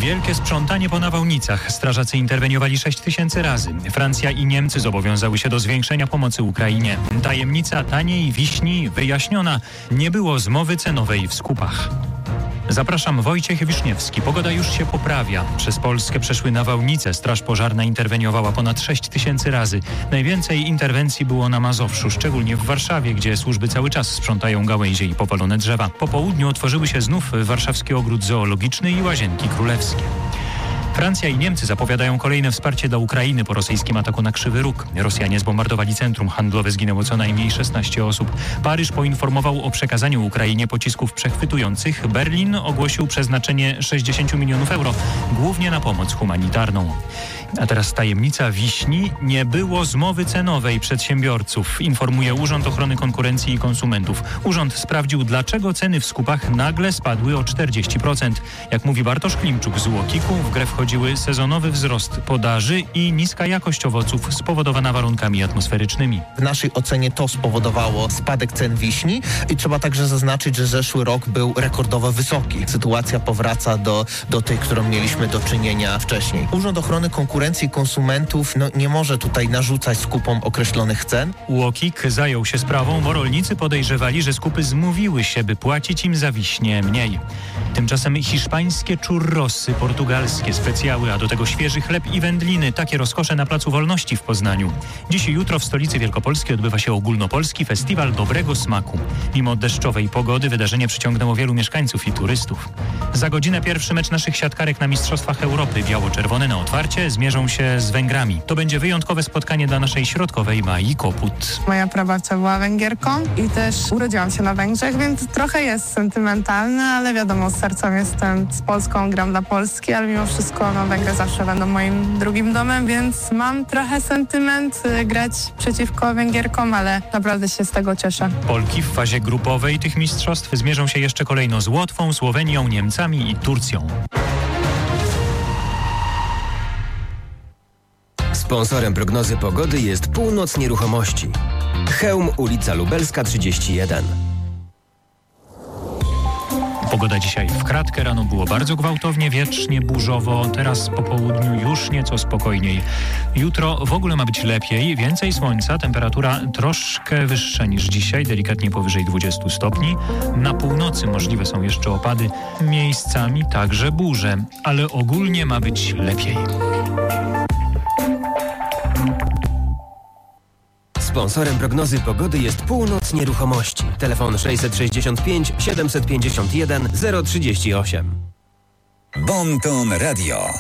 Wielkie sprzątanie po nawałnicach. Strażacy interweniowali 6000 razy. Francja i Niemcy zobowiązały się do zwiększenia pomocy Ukrainie. Tajemnica taniej wiśni wyjaśniona. Nie było zmowy cenowej w skupach. Zapraszam, Wojciech Wiszniewski. Pogoda już się poprawia. Przez Polskę przeszły nawałnice. Straż pożarna interweniowała ponad 6000 razy. Najwięcej interwencji było na Mazowszu, szczególnie w Warszawie, gdzie służby cały czas sprzątają gałęzie i popalone drzewa. Po południu otworzyły się znów warszawski ogród zoologiczny i łazienki królewskie. Francja i Niemcy zapowiadają kolejne wsparcie dla Ukrainy po rosyjskim ataku na Krzywy Róg. Rosjanie zbombardowali centrum handlowe, zginęło co najmniej 16 osób. Paryż poinformował o przekazaniu Ukrainie pocisków przechwytujących. Berlin ogłosił przeznaczenie 60 milionów euro, głównie na pomoc humanitarną. A teraz tajemnica wiśni. Nie było zmowy cenowej przedsiębiorców, informuje Urząd Ochrony Konkurencji i Konsumentów. Urząd sprawdził, dlaczego ceny w skupach nagle spadły o 40%. Jak mówi Bartosz Klimczuk z UOKiK-u, w grę wchodziły sezonowy wzrost podaży i niska jakość owoców spowodowana warunkami atmosferycznymi. W naszej ocenie to spowodowało spadek cen wiśni i trzeba także zaznaczyć, że zeszły rok był rekordowo wysoki. Sytuacja powraca do tej, którą mieliśmy do czynienia wcześniej. Urząd Ochrony Konkurencji i Konsumentów nie może tutaj narzucać skupom określonych cen. UOKiK zajął się sprawą, bo rolnicy podejrzewali, że skupy zmówiły się, by płacić im za wiśnie mniej. Tymczasem hiszpańskie churrosy, portugalskie specjały, a do tego świeży chleb i wędliny. Takie rozkosze na Placu Wolności w Poznaniu. Dziś i jutro w stolicy Wielkopolskiej odbywa się ogólnopolski festiwal dobrego smaku. Mimo deszczowej pogody wydarzenie przyciągnęło wielu mieszkańców i turystów. Za godzinę pierwszy mecz naszych siatkarek na Mistrzostwach Europy. Biało-czerwone na otwarcie zmierzą się z Węgrami. To będzie wyjątkowe spotkanie dla naszej środkowej Mai Koput. Moja prababcia była Węgierką i też urodziłam się na Węgrzech, więc trochę jest sentymentalne, ale wiadomo, z sercem jestem z Polską, gram dla Polski, ale mimo wszystko Węgry zawsze będą moim drugim domem, więc mam trochę sentyment grać przeciwko Węgierkom, ale naprawdę się z tego cieszę. Polki w fazie grupowej tych mistrzostw zmierzą się jeszcze kolejno z Łotwą, Słowenią, Niemcami i Turcją. Sponsorem prognozy pogody jest Północ Nieruchomości. Chełm, ulica Lubelska 31. Pogoda dzisiaj w kratkę. Rano było bardzo gwałtownie, wietrznie, burzowo. Teraz po południu już nieco spokojniej. Jutro w ogóle ma być lepiej. Więcej słońca, temperatura troszkę wyższa niż dzisiaj, delikatnie powyżej 20 stopni. Na północy możliwe są jeszcze opady, miejscami także burze, ale ogólnie ma być lepiej. Sponsorem prognozy pogody jest Północ Nieruchomości. Telefon 665 751 038. Bon Ton Radio.